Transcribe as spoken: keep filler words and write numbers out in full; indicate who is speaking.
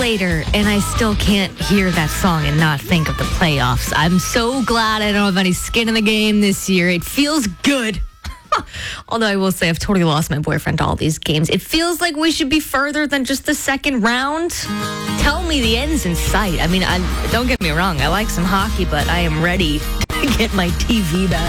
Speaker 1: later, and I still can't hear that song and not think of the playoffs. I'm so glad I don't have any skin in the game this year. It feels good. Although I will say I've totally lost my boyfriend to all these games. It feels like we should be further than just the second round. Tell me the end's in sight. I mean, I, don't get me wrong. I like some hockey, but I am ready to get my T V back.